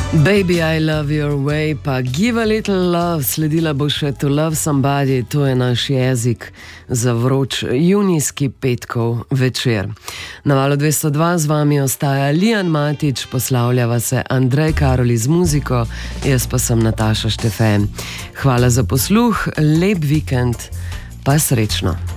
Baby, I love your way, pa give a little love, sledila bo še To love somebody, to je naš jezik za vroč junijski petkov večer. Na Valu 202 z vami ostaja Lijan Matič, poslavljava se Andrej Karoli z muziko, jaz pa sem Nataša Štefe. Hvala za posluh, lep vikend, pa srečno.